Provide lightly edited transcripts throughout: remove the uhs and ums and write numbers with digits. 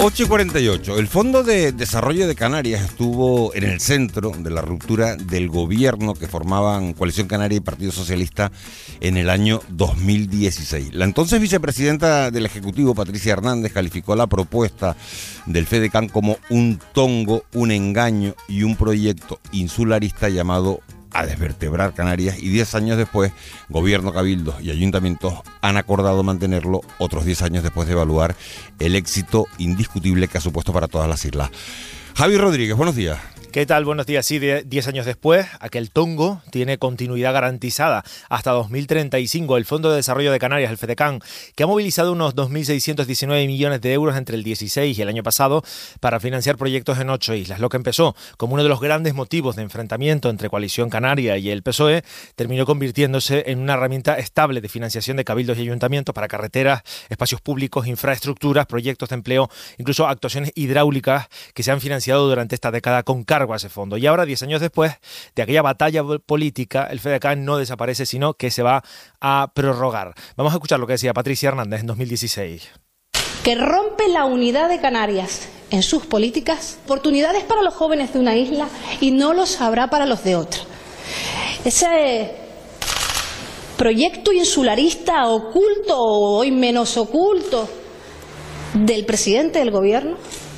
8:48. El Fondo de Desarrollo de Canarias estuvo en el centro de la ruptura del gobierno que formaban Coalición Canaria y Partido Socialista en el año 2016. La entonces vicepresidenta del Ejecutivo, Patricia Hernández, calificó la propuesta del FEDECAN como un tongo, un engaño y un proyecto insularista llamado a desvertebrar Canarias, y 10 años después, gobierno, cabildos y ayuntamientos han acordado mantenerlo otros 10 años después de evaluar el éxito indiscutible que ha supuesto para todas las islas. Javi Rodríguez, buenos días. ¿Qué tal? Buenos días. Sí, 10 años después, aquel tongo tiene continuidad garantizada hasta 2035. El Fondo de Desarrollo de Canarias, el FEDECAN, que ha movilizado unos 2.619 millones de euros entre el 16 y el año pasado para financiar proyectos en 8 islas. Lo que empezó como uno de los grandes motivos de enfrentamiento entre Coalición Canaria y el PSOE, terminó convirtiéndose en una herramienta estable de financiación de cabildos y ayuntamientos para carreteras, espacios públicos, infraestructuras, proyectos de empleo, incluso actuaciones hidráulicas que se han financiado durante esta década con cargo a ese fondo. Y ahora, 10 años después de aquella batalla política, el FEDECAN no desaparece, sino que se va a prorrogar. Vamos a escuchar lo que decía Patricia Hernández en 2016. Que rompe la unidad de Canarias en sus políticas, oportunidades para los jóvenes de una isla y no los habrá para los de otra. Ese proyecto insularista oculto, o hoy menos oculto, del presidente del gobierno.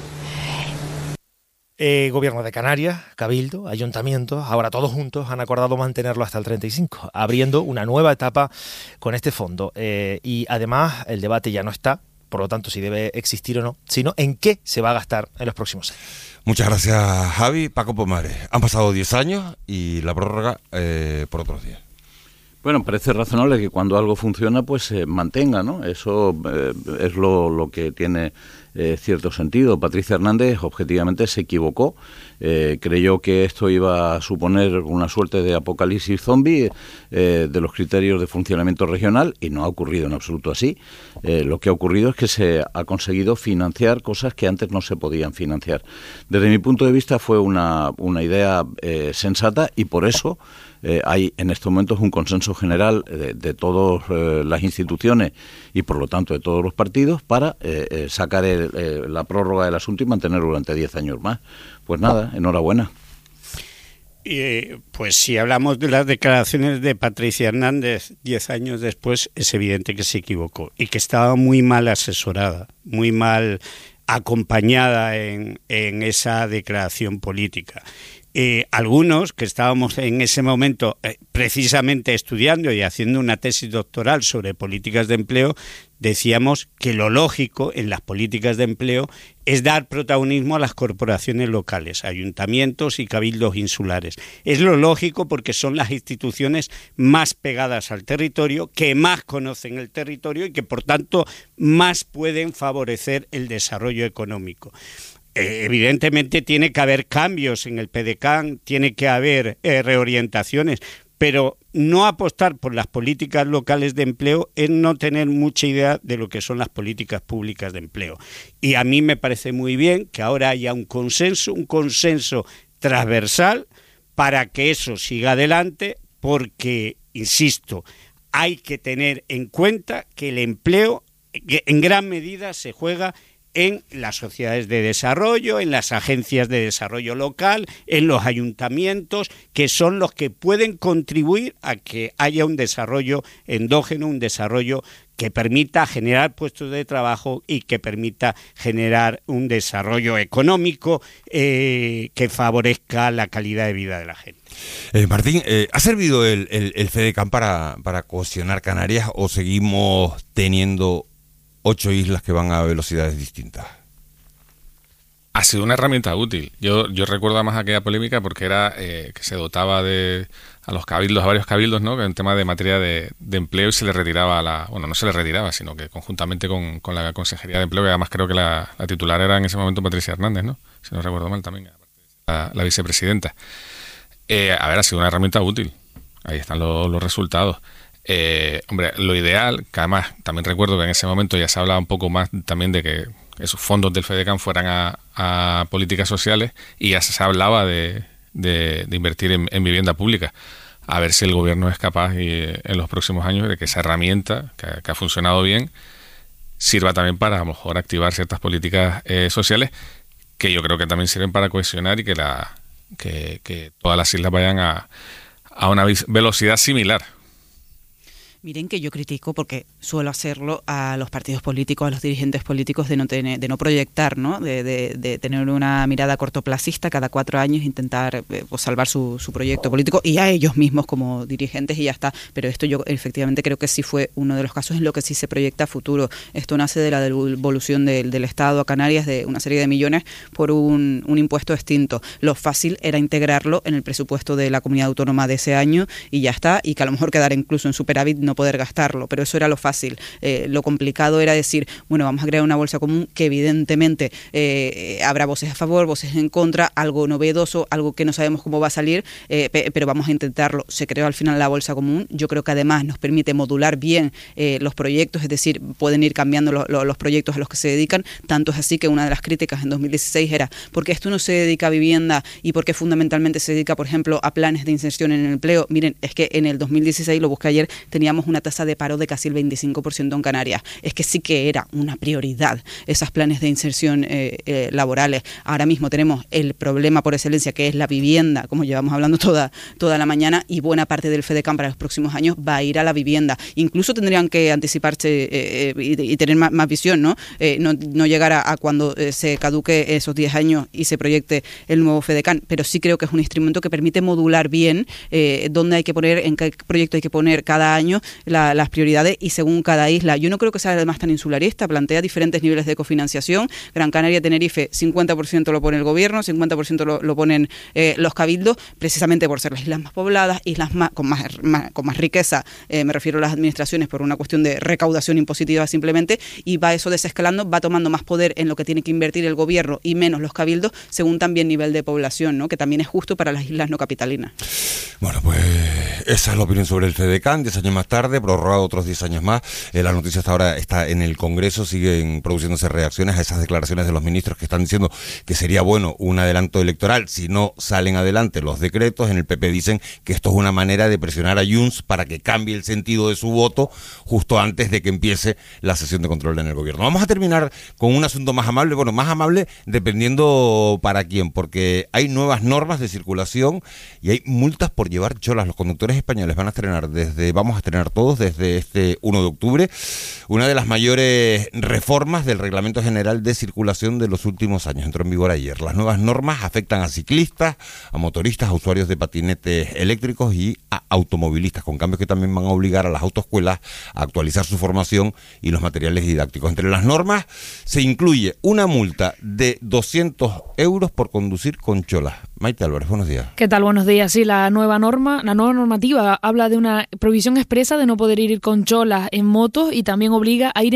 Gobierno de Canarias, Cabildo, Ayuntamientos, ahora todos juntos han acordado mantenerlo hasta el 35, abriendo una nueva etapa con este fondo. Y además el debate ya no está, por lo tanto, si debe existir o no, sino en qué se va a gastar en los próximos años. Muchas gracias, Javi. Paco Pomares. Han pasado 10 años y la prórroga por otros 10. Bueno, parece razonable que cuando algo funciona, pues se mantenga, ¿no? Eso es lo que tiene cierto sentido. Patricia Hernández objetivamente se equivocó. Creyó que esto iba a suponer una suerte de apocalipsis zombie de los criterios de funcionamiento regional, y no ha ocurrido en absoluto así. Lo que ha ocurrido es que se ha conseguido financiar cosas que antes no se podían financiar. Desde mi punto de vista fue una idea sensata, y por eso hay en estos momentos un consenso general de todas las instituciones y por lo tanto de todos los partidos para sacar la prórroga del asunto y mantenerlo durante 10 años más. Pues nada, enhorabuena. Pues si hablamos de las declaraciones de Patricia Hernández 10 años después, es evidente que se equivocó y que estaba muy mal asesorada, muy mal acompañada en esa declaración política. Algunos que estábamos en ese momento precisamente estudiando y haciendo una tesis doctoral sobre políticas de empleo, decíamos que lo lógico en las políticas de empleo es dar protagonismo a las corporaciones locales, ayuntamientos y cabildos insulares. Es lo lógico porque son las instituciones más pegadas al territorio, que más conocen el territorio y que por tanto más pueden favorecer el desarrollo económico. Evidentemente tiene que haber cambios en el FEDECAN, tiene que haber reorientaciones, pero no apostar por las políticas locales de empleo es no tener mucha idea de lo que son las políticas públicas de empleo. Y a mí me parece muy bien que ahora haya un consenso transversal para que eso siga adelante, porque, insisto, hay que tener en cuenta que el empleo en gran medida se juega en las sociedades de desarrollo, en las agencias de desarrollo local, en los ayuntamientos, que son los que pueden contribuir a que haya un desarrollo endógeno, un desarrollo que permita generar puestos de trabajo y que permita generar un desarrollo económico que favorezca la calidad de vida de la gente. Martín, ¿ha servido el FEDECAN para cohesionar Canarias o seguimos teniendo 8 islas que van a velocidades distintas? Ha sido una herramienta útil. Yo recuerdo más aquella polémica porque era que se dotaba a los cabildos, a varios cabildos, ¿no?, en tema de materia de empleo, y se le retiraba no se le retiraba, sino que conjuntamente con la Consejería de Empleo, que además creo que la titular era en ese momento Patricia Hernández, ¿no?, si no recuerdo mal también, la vicepresidenta. Ha sido una herramienta útil. Ahí están los resultados. Hombre, lo ideal, que además también recuerdo que en ese momento ya se hablaba un poco más también de que esos fondos del FEDECAN fueran a políticas sociales, y ya se hablaba de invertir en vivienda pública. A ver si el gobierno es capaz en los próximos años de que esa herramienta, que ha funcionado bien, sirva también para a lo mejor activar ciertas políticas sociales que yo creo que también sirven para cohesionar y que todas las islas vayan a una velocidad similar. Miren que yo critico, porque suelo hacerlo, a los partidos políticos, a los dirigentes políticos de no proyectar, ¿no? De tener una mirada cortoplacista, cada 4 años intentar pues salvar su proyecto político y a ellos mismos como dirigentes y ya está. Pero esto yo efectivamente creo que sí fue uno de los casos en lo que sí se proyecta a futuro. Esto nace de la devolución del Estado a Canarias de una serie de millones por un impuesto extinto. Lo fácil era integrarlo en el presupuesto de la comunidad autónoma de ese año y ya está, y que a lo mejor quedara incluso en superávit no poder gastarlo, pero eso era lo fácil. Lo complicado era decir, bueno, vamos a crear una bolsa común que evidentemente habrá voces a favor, voces en contra, algo novedoso, algo que no sabemos cómo va a salir, pero vamos a intentarlo. Se creó al final la bolsa común. Yo creo que además nos permite modular bien los proyectos, es decir, pueden ir cambiando los proyectos a los que se dedican. Tanto es así que una de las críticas en 2016 era ¿por qué esto no se dedica a vivienda y por qué fundamentalmente se dedica, por ejemplo, a planes de inserción en el empleo? Miren, es que en el 2016, lo busqué ayer, teníamos una tasa de paro de casi el 25% en Canarias. Es que sí que era una prioridad esos planes de inserción laborales. Ahora mismo tenemos el problema por excelencia, que es la vivienda, como llevamos hablando toda la mañana, y buena parte del FEDECAN para los próximos años va a ir a la vivienda. Incluso tendrían que anticiparse y tener más visión, ¿no? No llegar a cuando se caduque esos 10 años y se proyecte el nuevo FEDECAN, pero sí creo que es un instrumento que permite modular bien dónde hay que poner, en qué proyecto hay que poner cada año las prioridades y según cada isla. Yo no creo que sea además tan insularista, plantea diferentes niveles de cofinanciación. Gran Canaria, Tenerife, 50% lo pone el gobierno, 50% lo ponen los cabildos, precisamente por ser las islas más pobladas, islas con más riqueza, me refiero a las administraciones por una cuestión de recaudación impositiva simplemente, y va eso desescalando, va tomando más poder en lo que tiene que invertir el gobierno y menos los cabildos, según también nivel de población, ¿no? Que también es justo para las islas no capitalinas. Bueno, pues esa es la opinión sobre el FEDECAN. 10 años más tarde, prorrogado otros 10 años más. La noticia hasta ahora está en el Congreso, siguen produciéndose reacciones a esas declaraciones de los ministros que están diciendo que sería bueno un adelanto electoral si no salen adelante los decretos. En el PP dicen que esto es una manera de presionar a Junts para que cambie el sentido de su voto justo antes de que empiece la sesión de control en el gobierno. Vamos a terminar con un asunto más amable, bueno, más amable dependiendo para quién, porque hay nuevas normas de circulación y hay multas por llevar cholas. Los conductores españoles vamos a estrenar todos desde este 1 de octubre, una de las mayores reformas del Reglamento General de Circulación de los últimos años. Entró en vigor ayer. Las nuevas normas afectan a ciclistas, a motoristas, a usuarios de patinetes eléctricos y a automovilistas, con cambios que también van a obligar a las autoescuelas a actualizar su formación y los materiales didácticos. Entre las normas se incluye una multa de 200 euros por conducir con cholas. Maite Álvarez, buenos días. ¿Qué tal? Buenos días. Sí, la nueva normativa habla de una prohibición expresa de no poder ir con cholas en motos y también obliga a ir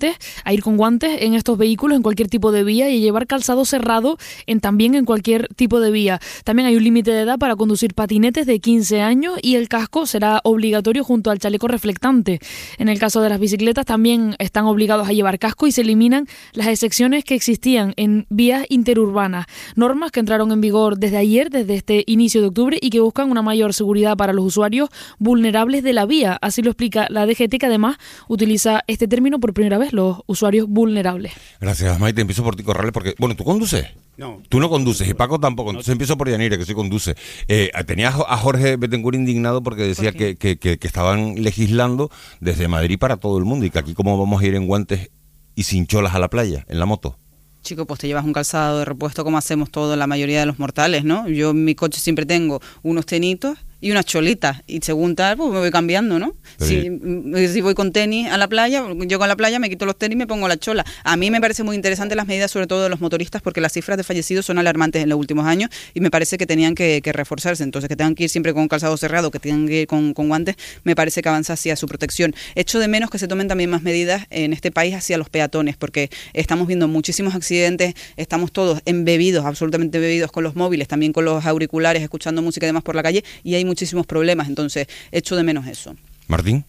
con guantes en estos vehículos en cualquier tipo de vía y llevar calzado cerrado también en cualquier tipo de vía. También hay un límite de edad para conducir patinetes de 15 años y el casco será obligatorio junto al chaleco reflectante. En el caso de las bicicletas también están obligados a llevar casco y se eliminan las excepciones que existían en vías interurbanas. Normas que entraron en vigor desde ayer, desde este inicio de octubre, y que buscan una mayor seguridad para los usuarios vulnerables de la vía. Así lo explica la DGT, que además utiliza este término por primera vez, los usuarios vulnerables. Gracias, Maite. Empiezo por ti, Corrales, porque, bueno, ¿tú conduces? No. Tú no conduces y Paco tampoco. Entonces empiezo por Yanire, que sí conduce. Tenías a Jorge Betancourt indignado porque decía que estaban legislando desde Madrid para todo el mundo y que aquí cómo vamos a ir en guantes y sin cholas a la playa, en la moto. Chico, pues te llevas un calzado de repuesto como hacemos todos, la mayoría de los mortales, ¿no? Yo en mi coche siempre tengo unos tenitos y unas cholitas, y según tal, pues me voy cambiando, ¿no? Si voy con tenis a la playa, llego a la playa, me quito los tenis y me pongo la chola. A mí me parece muy interesante las medidas, sobre todo de los motoristas, porque las cifras de fallecidos son alarmantes en los últimos años y me parece que tenían que reforzarse. Entonces, que tengan que ir siempre con calzado cerrado, que tengan que ir con guantes, me parece que avanza hacia su protección. Echo de menos que se tomen también más medidas en este país hacia los peatones, porque estamos viendo muchísimos accidentes, estamos todos embebidos, absolutamente bebidos con los móviles, también con los auriculares, escuchando música y demás por la calle, y hay muchísimos problemas, entonces echo de menos eso. Martín.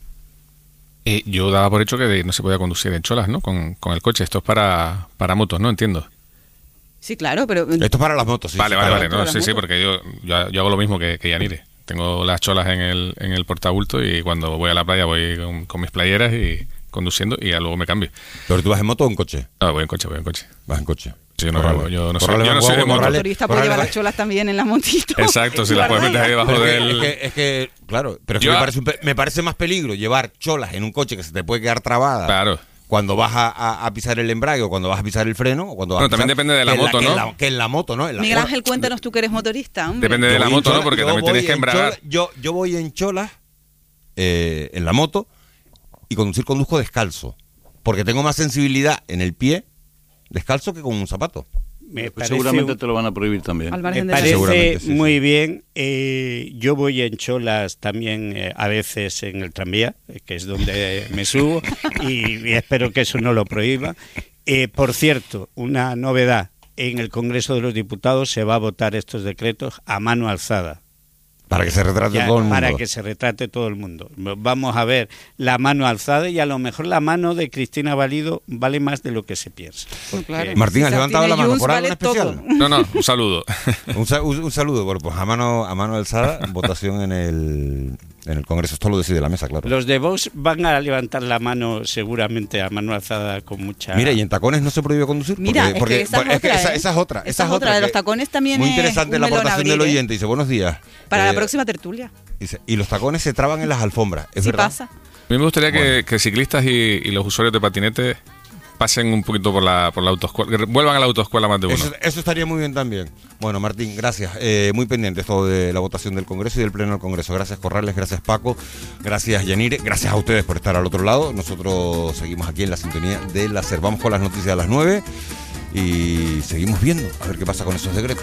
Yo daba por hecho que no se podía conducir en cholas, ¿no? Con el coche. Esto es para motos, ¿no? Entiendo. Sí, claro, pero... Esto es para las motos, sí. Vale. No, sí, porque yo hago lo mismo que Yanire. Tengo las cholas en el portabulto y cuando voy a la playa voy con mis playeras y conduciendo y ya luego me cambio. ¿Pero tú vas en moto o en coche? No, voy en coche. Vas en coche. Sí, yo no soy de moto. El motorista puede llevar las cholas también en la motito. Exacto, si las puedes meter ahí debajo del... Es que claro, pero es que me parece más peligro llevar cholas en un coche que se te puede quedar trabada. Claro. Cuando vas a pisar el embrague o cuando vas a pisar el freno o cuando vas a pisar, también depende de la moto, ¿no? Que en la moto, ¿no? Miguel Ángel, cuéntanos tú que eres motorista, hombre. Depende de la moto, ¿no? Porque también tienes que embragar. Yo voy en cholas en la moto y conduzco descalzo. Porque tengo más sensibilidad en el pie descalzo que con un zapato. Seguramente te lo van a prohibir también. Me parece muy bien. Yo voy en cholas también a veces en el tranvía, que es donde me subo, y espero que eso no lo prohíba. Por cierto, una novedad, en el Congreso de los Diputados se va a votar estos decretos a mano alzada. Para que se retrate todo el mundo. Para que se retrate todo el mundo. Vamos a ver la mano alzada y a lo mejor la mano de Cristina Valido vale más de lo que se piensa. Claro. Martín, ¿has levantado la mano por algo en especial? No, un saludo. un saludo. Bueno, pues a mano alzada, votación en el Congreso. Esto lo decide la mesa, claro. Los de Vox van a levantar la mano seguramente a mano alzada con mucha... Mira, ¿y en tacones no se prohíbe conducir? Mira, esa es otra. Esa es otra. De los tacones también muy interesante la aportación del oyente. Dice, buenos días. Para la próxima tertulia. Y los tacones se traban en las alfombras. ¿Es verdad? Pasa. A mí me gustaría que ciclistas y los usuarios de patinete pasen un poquito por la autoescuela, que vuelvan a la autoescuela más de uno. Eso estaría muy bien también. Bueno, Martín, gracias. Muy pendiente esto de la votación del Congreso y del Pleno del Congreso. Gracias, Corrales, gracias, Paco, gracias, Yanire, gracias a ustedes por estar al otro lado. Nosotros seguimos aquí en la sintonía de la SER. Vamos con las noticias a las 9 y seguimos viendo a ver qué pasa con esos decretos.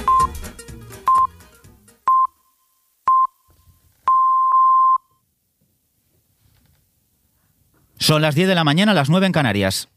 Son las 10 de la mañana, las 9 en Canarias.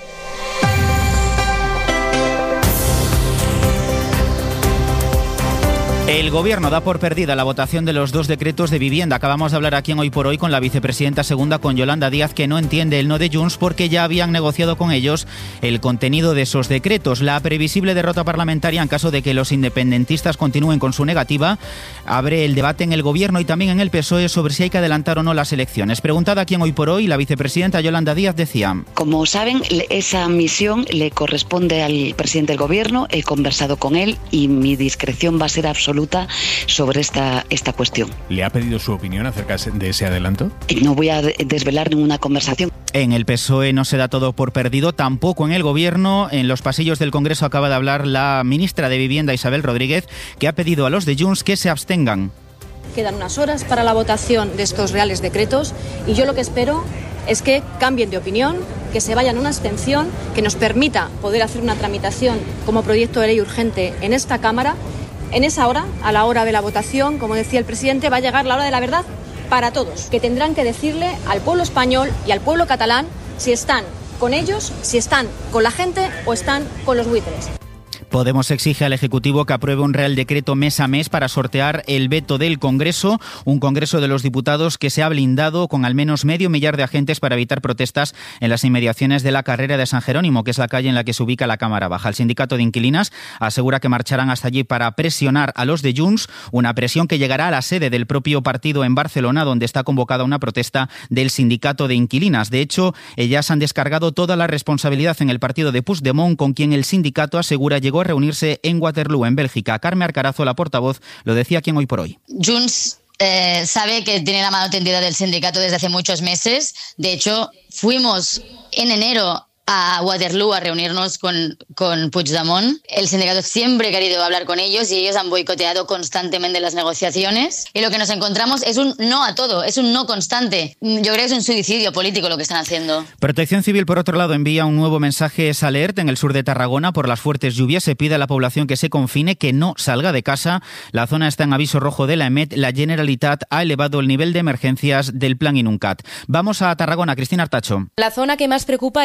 El Gobierno da por perdida la votación de los 2 decretos de vivienda. Acabamos de hablar aquí en Hoy por Hoy con la vicepresidenta segunda, con Yolanda Díaz, que no entiende el no de Junts porque ya habían negociado con ellos el contenido de esos decretos. La previsible derrota parlamentaria, en caso de que los independentistas continúen con su negativa, abre el debate en el Gobierno y también en el PSOE sobre si hay que adelantar o no las elecciones. Preguntada aquí en Hoy por Hoy, la vicepresidenta Yolanda Díaz decía: como saben, esa misión le corresponde al presidente del Gobierno. He conversado con él y mi discreción va a ser absoluta sobre esta cuestión. ¿Le ha pedido su opinión acerca de ese adelanto? No voy a desvelar ninguna conversación. En el PSOE no se da todo por perdido, tampoco en el Gobierno. En los pasillos del Congreso acaba de hablar la ministra de Vivienda, Isabel Rodríguez, que ha pedido a los de Junts que se abstengan. Quedan unas horas para la votación de estos reales decretos y yo lo que espero es que cambien de opinión, que se vayan a una abstención, que nos permita poder hacer una tramitación como proyecto de ley urgente en esta Cámara. En esa hora, a la hora de la votación, como decía el presidente, va a llegar la hora de la verdad para todos, que tendrán que decirle al pueblo español y al pueblo catalán si están con ellos, si están con la gente o están con los buitres. Podemos exige al Ejecutivo que apruebe un Real Decreto mes a mes para sortear el veto del Congreso, un Congreso de los Diputados que se ha blindado con al menos 500.000 de agentes para evitar protestas en las inmediaciones de la carrera de San Jerónimo, que es la calle en la que se ubica la Cámara Baja. El sindicato de inquilinas asegura que marcharán hasta allí para presionar a los de Junts, una presión que llegará a la sede del propio partido en Barcelona, donde está convocada una protesta del sindicato de inquilinas. De hecho, ellas han descargado toda la responsabilidad en el partido de Puigdemont, con quien el sindicato asegura llegó a reunirse en Waterloo, en Bélgica. Carme Arcarazo, la portavoz, lo decía aquí en Hoy por Hoy. Junts sabe que tiene la mano tendida del sindicato desde hace muchos meses. De hecho, fuimos en enero a Waterloo a reunirnos con Puigdemont. El sindicato siempre ha querido hablar con ellos y ellos han boicoteado constantemente las negociaciones. Y lo que nos encontramos es un no a todo, es un no constante. Yo creo que es un suicidio político lo que están haciendo. Protección Civil, por otro lado, envía un nuevo mensaje alert en el sur de Tarragona por las fuertes lluvias. Se pide a la población que se confine, que no salga de casa. La zona está en aviso rojo de la EMET. La Generalitat ha elevado el nivel de emergencias del plan Inuncat. Vamos a Tarragona, Cristina Artacho. La zona que más preocupa es la del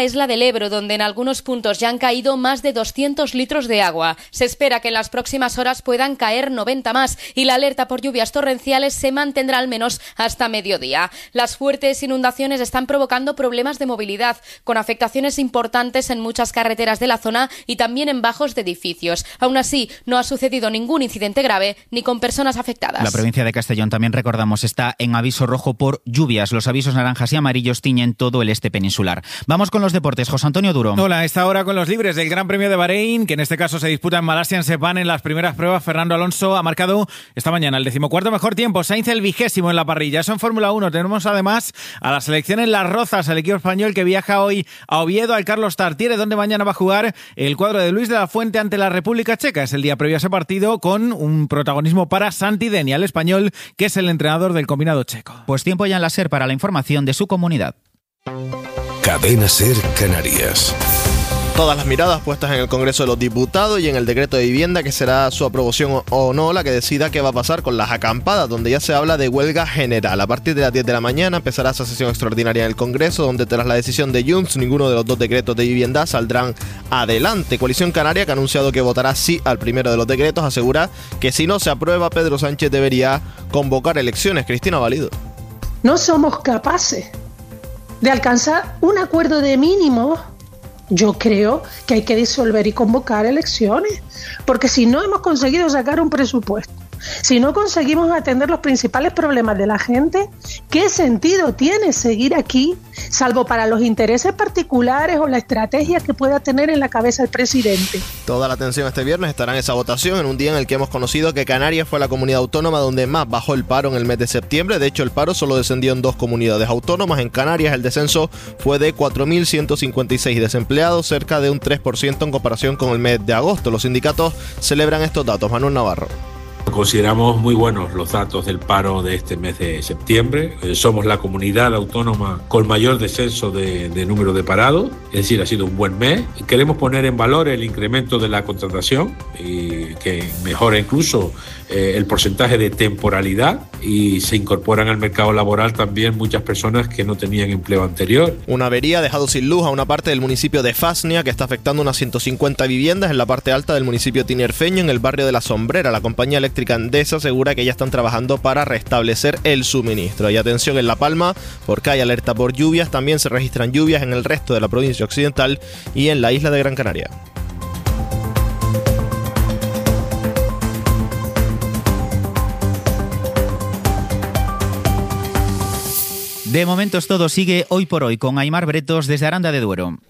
Ebro, donde en algunos puntos ya han caído más de 200 litros de agua. Se espera que en las próximas horas puedan caer 90 más y la alerta por lluvias torrenciales se mantendrá al menos hasta mediodía. Las fuertes inundaciones están provocando problemas de movilidad, con afectaciones importantes en muchas carreteras de la zona y también en bajos de edificios. Aún así, no ha sucedido ningún incidente grave ni con personas afectadas. La provincia de Castellón, también recordamos, está en aviso rojo por lluvias. Los avisos naranjas y amarillos tiñen todo el este peninsular. Vamos con los deportes. José Antonio Duro. Hola, a esta hora con los libres del Gran Premio de Bahrein, que en este caso se disputa en Malasia, en Sepang. En las primeras pruebas, Fernando Alonso ha marcado esta mañana el 14º mejor tiempo, Sainz el 20º en la parrilla. Eso en Fórmula 1. Tenemos además a la selección en Las Rozas, el equipo español que viaja hoy a Oviedo, al Carlos Tartiere, donde mañana va a jugar el cuadro de Luis de la Fuente ante la República Checa. Es el día previo a ese partido, con un protagonismo para Santi Deni, el español, que es el entrenador del combinado checo. Pues tiempo ya en la SER para la información de su comunidad. Cadena SER Canarias. Todas las miradas puestas en el Congreso de los Diputados y en el decreto de vivienda, que será su aprobación o no la que decida qué va a pasar con las acampadas, donde ya se habla de huelga general. A partir de las 10 de la mañana empezará esa sesión extraordinaria en el Congreso, donde tras la decisión de Junts, ninguno de los dos decretos de vivienda saldrán adelante. Coalición Canaria, que ha anunciado que votará sí al primero de los decretos, asegura que si no se aprueba, Pedro Sánchez debería convocar elecciones. Cristina Valido. No somos capaces de alcanzar un acuerdo de mínimo. Yo creo que hay que disolver y convocar elecciones, porque si no hemos conseguido sacar un presupuesto, si no conseguimos atender los principales problemas de la gente, ¿qué sentido tiene seguir aquí, salvo para los intereses particulares o la estrategia que pueda tener en la cabeza el presidente? Toda la atención este viernes estará en esa votación, en un día en el que hemos conocido que Canarias fue la comunidad autónoma donde más bajó el paro en el mes de septiembre. De hecho, el paro solo descendió en 2 comunidades autónomas. En Canarias el descenso fue de 4.156 desempleados, cerca de un 3% en comparación con el mes de agosto. Los sindicatos celebran estos datos. Manuel Navarro. Consideramos muy buenos los datos del paro de este mes de septiembre. Somos la comunidad autónoma con mayor descenso de número de parados, es decir, ha sido un buen mes. Queremos poner en valor el incremento de la contratación, y que mejora incluso el porcentaje de temporalidad, y se incorporan al mercado laboral también muchas personas que no tenían empleo anterior. Una avería ha dejado sin luz a una parte del municipio de Fasnia, que está afectando unas 150 viviendas en la parte alta del municipio tinerfeño, en el barrio de La Sombrera. La compañía eléctrica Endesa asegura que ya están trabajando para restablecer el suministro. Y atención en La Palma, porque hay alerta por lluvias. También se registran lluvias en el resto de la provincia occidental y en la isla de Gran Canaria. De momentos todo sigue hoy por hoy con Aimar Bretos desde Aranda de Duero.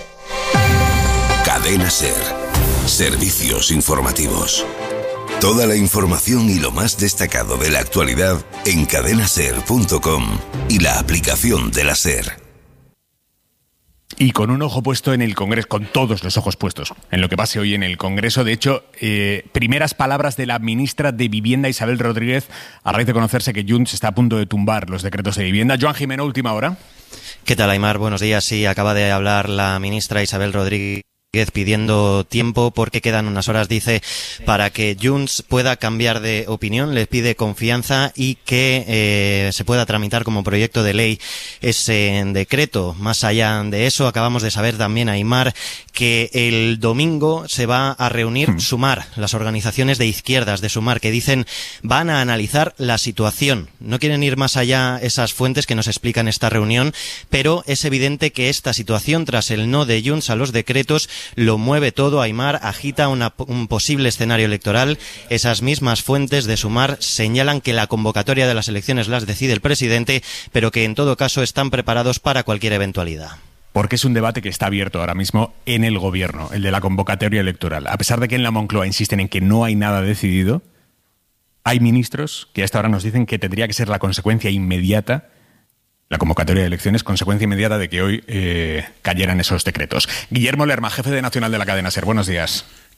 Cadena SER. Servicios informativos. Toda la información y lo más destacado de la actualidad en cadenaser.com y la aplicación de la SER. Y con un ojo puesto en el Congreso, con todos los ojos puestos en lo que pase hoy en el Congreso. De hecho, primeras palabras de la ministra de Vivienda, Isabel Rodríguez, a raíz de conocerse que Junts está a punto de tumbar los decretos de vivienda. Joan Jimeno, última hora. ¿Qué tal, Aimar? Buenos días. Sí, acaba de hablar la ministra Isabel Rodríguez pidiendo tiempo porque quedan unas horas, dice, para que Junts pueda cambiar de opinión. Le pide confianza y que se pueda tramitar como proyecto de ley ese decreto. Más allá de eso, acabamos de saber también, Aimar, que el domingo se va a reunir Sumar, las organizaciones de izquierdas de Sumar, que dicen van a analizar la situación. No quieren ir más allá esas fuentes que nos explican esta reunión, pero es evidente que esta situación, tras el no de Junts a los decretos, lo mueve todo. Aimar, agita un posible escenario electoral. Esas mismas fuentes de Sumar señalan que la convocatoria de las elecciones las decide el presidente, pero que en todo caso están preparados para cualquier eventualidad. Porque es un debate que está abierto ahora mismo en el gobierno, el de la convocatoria electoral. A pesar de que en la Moncloa insisten en que no hay nada decidido, hay ministros que hasta ahora nos dicen que tendría que ser la consecuencia inmediata, la convocatoria de elecciones, consecuencia inmediata de que hoy cayeran esos decretos. Guillermo Lerma, jefe de Nacional de la cadena SER. Buenos días.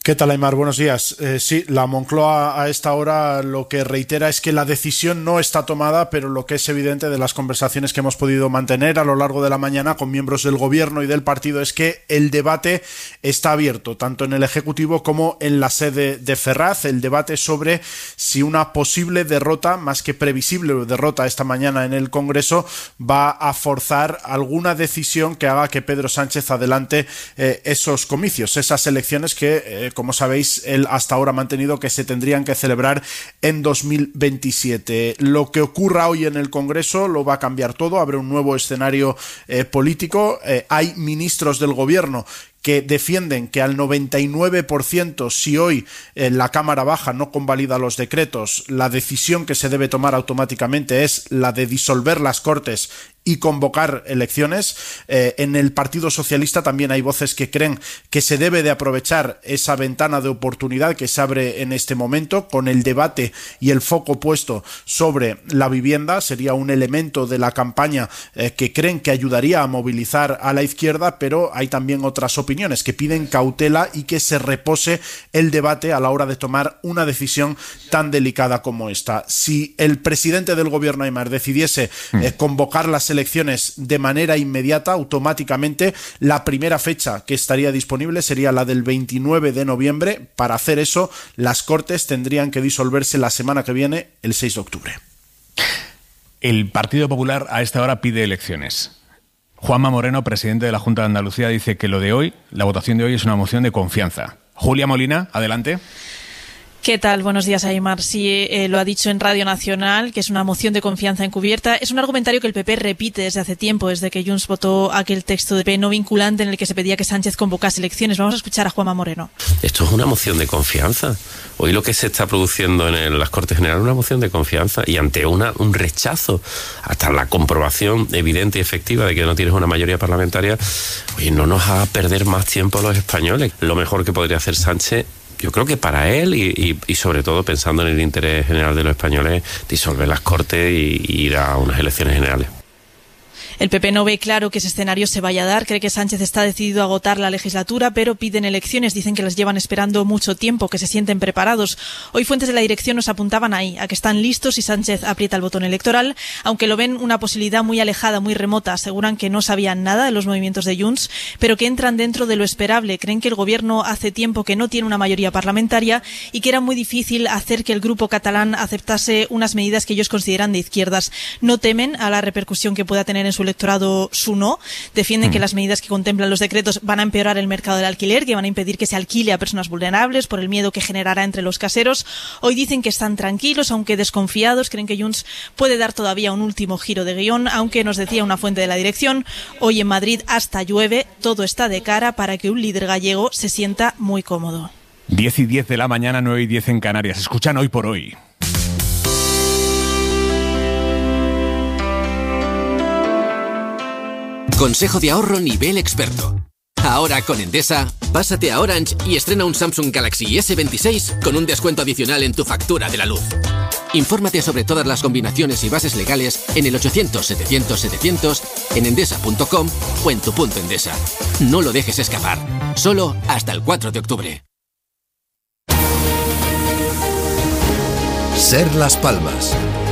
¿Qué tal, Aymar? Buenos días. Sí, la Moncloa a esta hora lo que reitera es que la decisión no está tomada, pero lo que es evidente de las conversaciones que hemos podido mantener a lo largo de la mañana con miembros del Gobierno y del partido es que el debate está abierto, tanto en el Ejecutivo como en la sede de Ferraz. El debate sobre si una posible derrota, más que previsible derrota esta mañana en el Congreso, va a forzar alguna decisión que haga que Pedro Sánchez adelante esos comicios, esas elecciones que como sabéis, él hasta ahora ha mantenido que se tendrían que celebrar en 2027. Lo que ocurra hoy en el Congreso lo va a cambiar todo, habrá un nuevo escenario político. Hay ministros del Gobierno que defienden que al 99%, si hoy la Cámara Baja no convalida los decretos, la decisión que se debe tomar automáticamente es la de disolver las Cortes y convocar elecciones. En el Partido Socialista también hay voces que creen que se debe de aprovechar esa ventana de oportunidad que se abre en este momento, con el debate y el foco puesto sobre la vivienda. Sería un elemento de la campaña que creen que ayudaría a movilizar a la izquierda, pero hay también otras opiniones que piden cautela y que se repose el debate a la hora de tomar una decisión tan delicada como esta. Si el presidente del Gobierno, Aymar, decidiese convocar las elecciones de manera inmediata, automáticamente la primera fecha que estaría disponible sería la del 29 de noviembre. Para hacer eso, las Cortes tendrían que disolverse la semana que viene, el 6 de octubre. El Partido Popular a esta hora pide elecciones. Juanma Moreno, presidente de la Junta de Andalucía, dice que lo de hoy, la votación de hoy, es una moción de confianza. Julia Molina, adelante. ¿Qué tal? Buenos días, Aymar. Sí, lo ha dicho en Radio Nacional, que es una moción de confianza encubierta. Es un argumentario que el PP repite desde hace tiempo, desde que Junts votó aquel texto de PP no vinculante en el que se pedía que Sánchez convocase elecciones. Vamos a escuchar a Juanma Moreno. Esto es una moción de confianza. Hoy lo que se está produciendo en las Cortes Generales es una moción de confianza y ante un rechazo, hasta la comprobación evidente y efectiva de que no tienes una mayoría parlamentaria, oye, no nos haga perder más tiempo a los españoles. Lo mejor que podría hacer Sánchez, yo creo que para él y sobre todo pensando en el interés general de los españoles, disolver las Cortes y ir a unas elecciones generales. El PP no ve claro que ese escenario se vaya a dar, cree que Sánchez está decidido a agotar la legislatura, pero piden elecciones, dicen que las llevan esperando mucho tiempo, que se sienten preparados. Hoy fuentes de la dirección nos apuntaban ahí, a que están listos si Sánchez aprieta el botón electoral, aunque lo ven una posibilidad muy alejada, muy remota. Aseguran que no sabían nada de los movimientos de Junts, pero que entran dentro de lo esperable. Creen que el gobierno hace tiempo que no tiene una mayoría parlamentaria y que era muy difícil hacer que el grupo catalán aceptase unas medidas que ellos consideran de izquierdas. No temen a la repercusión que pueda tener en su electorado su no. Defienden que las medidas que contemplan los decretos van a empeorar el mercado del alquiler, que van a impedir que se alquile a personas vulnerables por el miedo que generará entre los caseros. Hoy dicen que están tranquilos, aunque desconfiados. Creen que Junts puede dar todavía un último giro de guión, aunque nos decía una fuente de la dirección, hoy en Madrid hasta llueve, todo está de cara para que un líder gallego se sienta muy cómodo. 10:10 de la mañana, 9:10 en Canarias. Escuchan Hoy por Hoy. Consejo de ahorro nivel experto. Ahora con Endesa, pásate a Orange y estrena un Samsung Galaxy S26 con un descuento adicional en tu factura de la luz. Infórmate sobre todas las combinaciones y bases legales en el 800-700-700, en endesa.com o en tu punto Endesa. No lo dejes escapar. Solo hasta el 4 de octubre. Ser Las Palmas.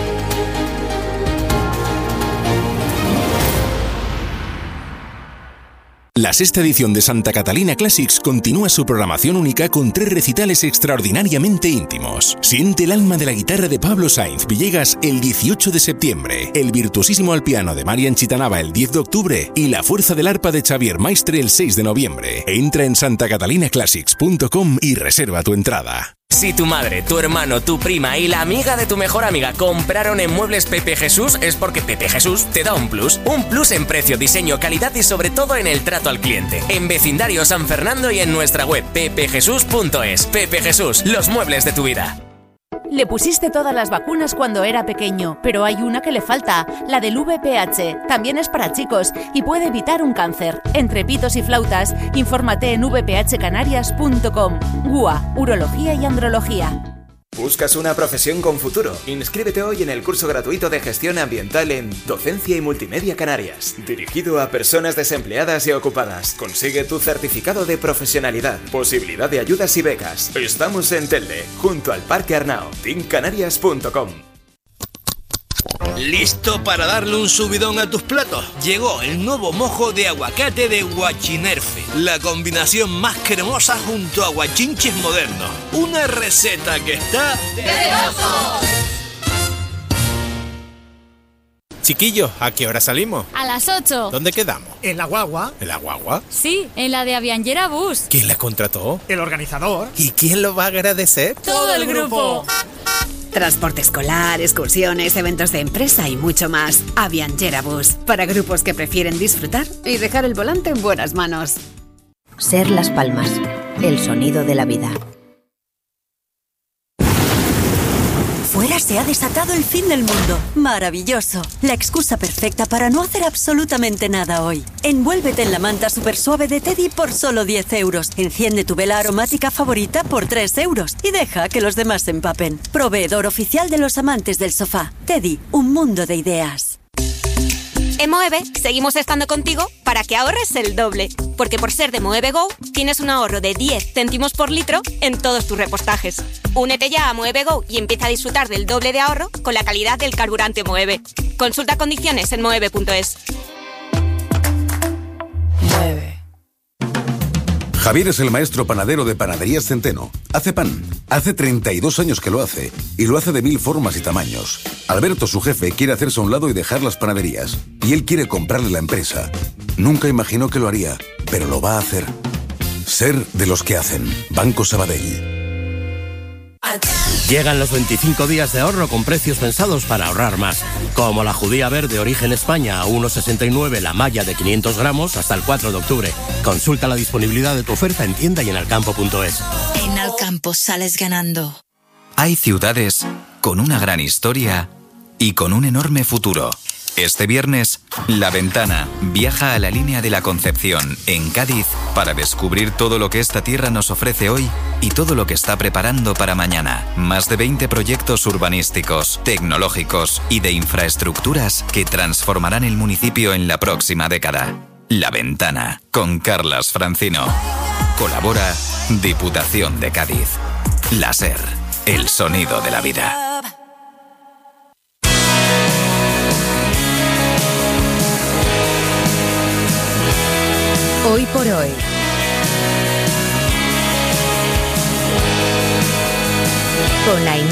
La sexta edición de Santa Catalina Classics continúa su programación única con 3 recitales extraordinariamente íntimos. Siente el alma de la guitarra de Pablo Sainz Villegas el 18 de septiembre, el virtuosísimo al piano de Marian Chitanava el 10 de octubre y la fuerza del arpa de Xavier Maistre el 6 de noviembre. Entra en santacatalinaclassics.com y reserva tu entrada. Si tu madre, tu hermano, tu prima y la amiga de tu mejor amiga compraron en Muebles Pepe Jesús, es porque Pepe Jesús te da un plus. Un plus en precio, diseño, calidad y sobre todo en el trato al cliente. En Vecindario San Fernando y en nuestra web pepejesús.es. Pepe Jesús, los muebles de tu vida. Le pusiste todas las vacunas cuando era pequeño, pero hay una que le falta, la del VPH. También es para chicos y puede evitar un cáncer. Entre pitos y flautas, infórmate en vphcanarias.com. GUA, Urología y Andrología. ¿Buscas una profesión con futuro? Inscríbete hoy en el curso gratuito de gestión ambiental en Docencia y Multimedia Canarias, dirigido a personas desempleadas y ocupadas. Consigue tu certificado de profesionalidad, posibilidad de ayudas y becas. Estamos en Telde, junto al Parque Arnao. teamcanarias.com. ¿Listo para darle un subidón a tus platos? Llegó el nuevo mojo de aguacate de Guachinerfe, la combinación más cremosa junto a guachinches modernos. Una receta que está... ¡delicioso! Chiquillos, ¿a qué hora salimos? A las 8. ¿Dónde quedamos? ¿En la guagua? ¿En la guagua? Sí, en la de Avianjera Bus. ¿Quién la contrató? El organizador. ¿Y quién lo va a agradecer? ¡Todo el grupo! Transporte escolar, excursiones, eventos de empresa y mucho más. Avianjera Bus, para grupos que prefieren disfrutar y dejar el volante en buenas manos. Ser Las Palmas, el sonido de la vida. Fuera se ha desatado el fin del mundo. Maravilloso. La excusa perfecta para no hacer absolutamente nada hoy. Envuélvete en la manta super suave de Teddy por solo 10 euros. Enciende tu vela aromática favorita por 3 euros. Y deja que los demás se empapen. Proveedor oficial de los amantes del sofá. Teddy, un mundo de ideas. En Moeve seguimos estando contigo para que ahorres el doble. Porque por ser de Moeve Go, tienes un ahorro de 10 céntimos por litro en todos tus repostajes. Únete ya a Moeve Go y empieza a disfrutar del doble de ahorro con la calidad del carburante Moeve. Consulta condiciones en moeve.es. Javier es el maestro panadero de Panaderías Centeno. Hace pan. Hace 32 años que lo hace. Y lo hace de 1000 formas y tamaños. Alberto, su jefe, quiere hacerse a un lado y dejar las panaderías. Y él quiere comprarle la empresa. Nunca imaginó que lo haría, pero lo va a hacer. Ser de los que hacen. Banco Sabadell. Llegan los 25 días de ahorro con precios pensados para ahorrar más. Como la judía verde origen España a 1,69 la malla de 500 gramos hasta el 4 de octubre. Consulta la disponibilidad de tu oferta en tienda y en alcampo.es. En Alcampo sales ganando. Hay ciudades con una gran historia y con un enorme futuro. Este viernes, La Ventana viaja a la línea de la Concepción, en Cádiz, para descubrir todo lo que esta tierra nos ofrece hoy y todo lo que está preparando para mañana. Más de 20 proyectos urbanísticos, tecnológicos y de infraestructuras que transformarán el municipio en la próxima década. La Ventana, con Carlas Francino. Colabora Diputación de Cádiz. La SER, el sonido de la vida. Hoy por hoy. Con la